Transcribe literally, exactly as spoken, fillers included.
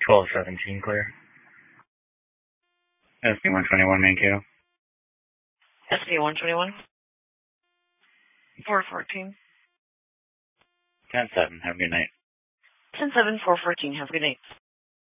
twelve seventeen clear. S B one twenty-one main Q. S B one twenty-one. four fourteen. ten seven, have a good night. ten seven, four fourteen, have a good night.